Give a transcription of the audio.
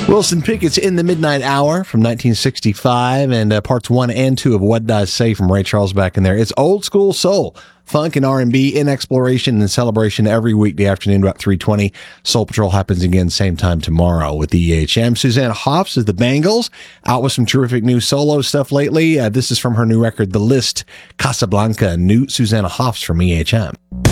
Wilson Pickett's In the Midnight Hour from 1965, and parts 1 and 2 of What Did I Say from Ray Charles back in there. It's old school soul, funk, and R&B in exploration and celebration every weekday afternoon about 3:20. Soul Patrol happens again same time tomorrow with the EHM. Susanna Hoffs is the Bangles, out with some terrific new solo stuff lately. This is from her new record, The List, Casablanca, new Susanna Hoffs from EHM.